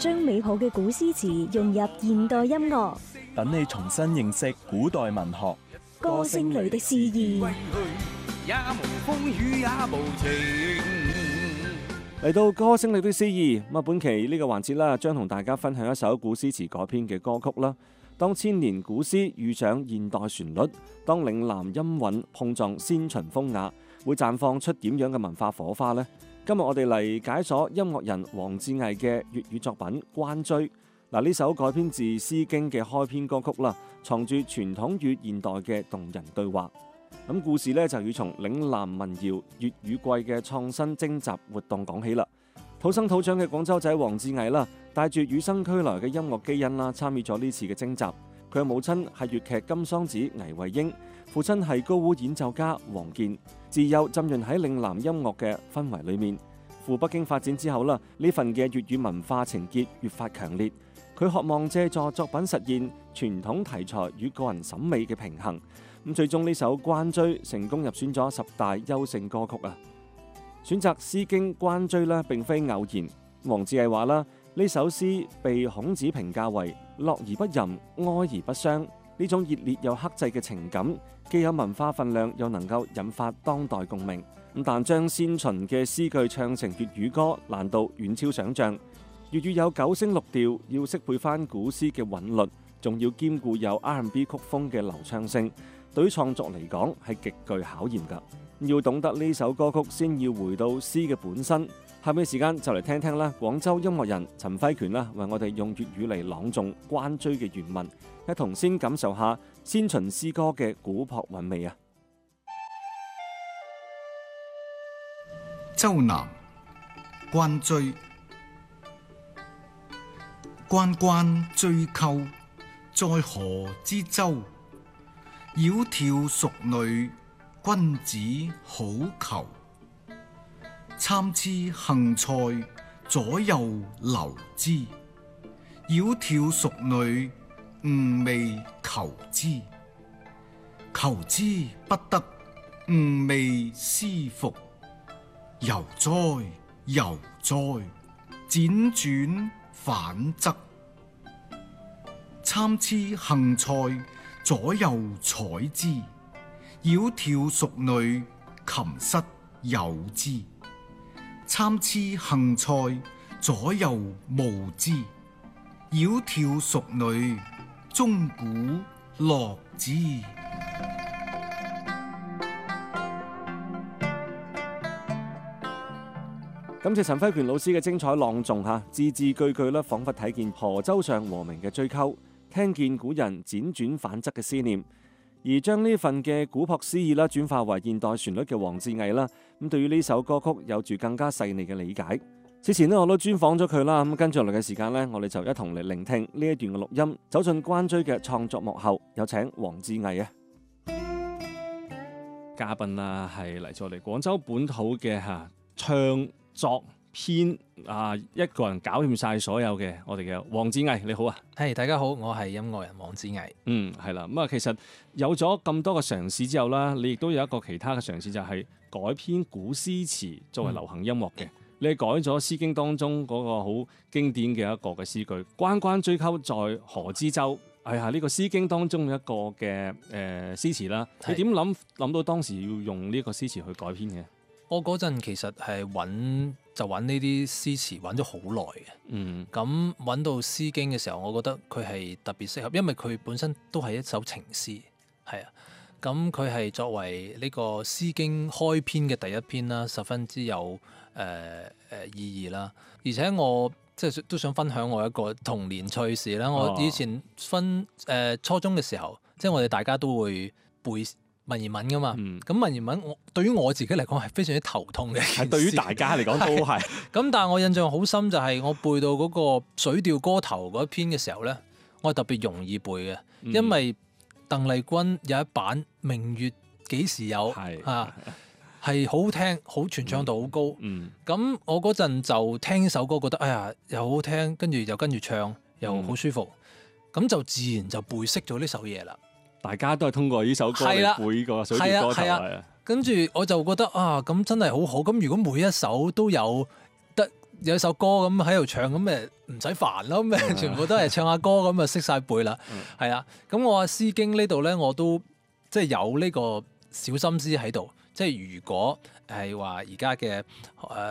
將美好嘅古詩詞融入現代音樂， 等你重新認識古代文學。 歌聲裏的詩意。 也無風雨也無情。 嚟到歌聲裏的詩意，咁本期呢個環節啦，將同大家分享一首古詩詞改編嘅歌曲啦。當千年古詩遇上現代旋律，當嶺南音韻碰撞先秦風雅，會綻放出點樣嘅文化火花呢？今日我哋嚟解鎖音樂人黃志毅嘅粵語作品《關雎》。呢首改編自《詩經》嘅開篇歌曲啦，藏住傳統與現代嘅動人對話。咁故事呢，就要從嶺南民謠粵語季嘅創新徵集活動講起啦。土生土長嘅廣州仔黃志毅啦，帶住與生俱來嘅音樂基因啦，參與咗呢次嘅徵集。佢嘅母親係粵劇金桑子倪慧英，父親係高胡演奏家黃健，自幼浸潤喺嶺南音樂嘅氛圍裏面。赴北京發展之後啦，呢份嘅粵語文化情結越發強烈。佢渴望借助作品實現傳統題材與個人審美嘅平衡。咁最終呢首《關雎》成功入選咗10大優勝歌曲啊！選擇《詩經·關雎》呢並非偶然。黃志毅話啦，呢首詩被孔子評價為樂而不淫，哀而不傷。呢種熱烈又克制嘅情感，既有文化分量，又能夠引發當代共鳴。但將先秦嘅詩句唱成粵語歌，難度遠超想象。粵語有9聲6調，要適配翻古詩嘅韻律，仲要兼顧有 R&B 曲風嘅流暢性，對於創作嚟講係極具考驗㗎。要懂得呢首歌曲，先要回到詩嘅本身。下面時間就嚟聽聽啦，廣州音樂人陳輝權啦，為我哋用粵語嚟朗誦《關雎》嘅原文，一同先感受下先秦詩歌嘅古樸韻味啊！ 周南關雎，關關雎鳩，在河之洲。窈窕淑女，君子好逑。參差荇菜，左右流之。窈窕淑女，寤寐求之。求之不得，寤寐思服。悠哉悠哉，輾轉反側。參差荇菜，左右採之。窈窕淑女，琴瑟友之。參差荇菜，左右慕之。窈窕淑女，鐘鼓樂之。 感謝陳輝權老師嘅精彩朗誦嚇，字字句句咧，彷彿睇見河舟上和鳴嘅雎鳩，聽見古人輾轉反側嘅思念。而將呢份嘅古樸詩意啦，轉化為現代旋律嘅黃志毅啦，咁對於呢首歌曲有住更加細膩嘅理解。之前呢，我都專訪咗佢啦，咁跟住落嚟嘅時間呢，我哋就一同嚟聆聽呢一段嘅錄音，走進關雎嘅創作幕後，有請黃志毅啊！嘉賓啦，係嚟自我哋廣州本土嘅唱作編一個人搞掂晒所有嘅我哋嘅黃志毅，你好啊！ 係大家好，我係音樂人黃志毅。 係啦，咁其實有咗咁多嘅嘗試之後啦，你亦都有一個其他嘅嘗試，就係改編古詩詞作為流行音樂嘅。你改咗《詩經》當中嗰個好經典嘅一個嘅詩句，關關雎鳩，在河之洲。呢個《詩經》當中一個嘅詩詞啦。你點諗到當時要用呢個詩詞去改編嘅？ 我嗰陣其實係揾呢啲詩詞揾咗好耐嘅。咁揾到《詩經》嘅時候，我覺得佢係特別適合，因為佢本身都係一首情詩，係啊。咁佢係作為呢個《詩經》開篇嘅第一篇啦，十分之有意義啦。而且我即係都想分享我一個童年趣事啦。我以前初中嘅時候，即係我哋大家都會背文言文噶嘛。咁文言文對於我自己嚟講係非常之頭痛嘅。係對於大家嚟講都係。咁但係我印象好深就係我背到嗰個《水調歌頭》嗰一篇嘅時候咧，我係特別容易背嘅，因為鄧麗君有一版《明月幾時有》係好好聽，好傳唱度好高。咁我嗰陣就聽呢首歌，覺得哎呀又好聽，跟住又跟住唱，又好舒服，咁就自然就背識咗呢首嘢啦。 大家都係通過呢首歌嚟背個水調歌頭。 跟住我就覺得咁真係好好。咁如果每一首都有得有首歌咁喺度唱，咁誒唔使煩咯，咁全部都係唱下歌咁啊識晒背啦，係啦。咁我話《詩經》呢度咧，我都即係有呢個小心思喺度，即係如果係話而家嘅